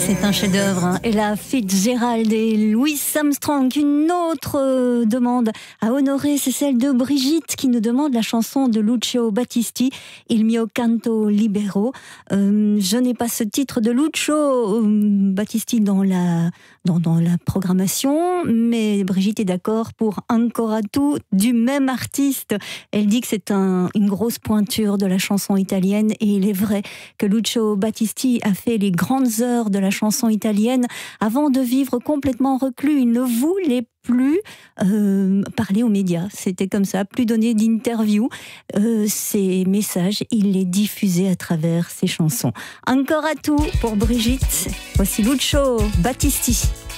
C'est un chef-d'œuvre, hein. Ella Fitzgerald et Louis Armstrong. Une autre demande à honorer, c'est celle de Brigitte qui nous demande la chanson de Lucio Battisti, Il mio canto libero. Je n'ai pas ce titre de Lucio Battisti dans la programmation, mais Brigitte est d'accord pour Ancora tu du même artiste. Elle dit que c'est une grosse pointure de la chanson italienne, et il est vrai que Lucio Battisti a fait les grandes heures de la chanson italienne avant de vivre complètement reclus. Il ne voulait plus parler aux médias, c'était comme ça, plus donner d'interviews. Ses messages, il les diffusait à travers ses chansons. Ancora tu pour Brigitte, voici Lucio Battisti.